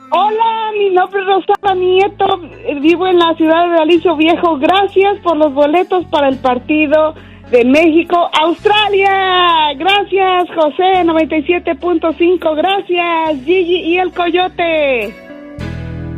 Hola, mi nombre es Rosana Nieto, vivo en la ciudad de Aliso Viejo. Gracias por los boletos para el partido de México-Australia. Gracias, José, 97.5. Gracias, Gigi y el Coyote.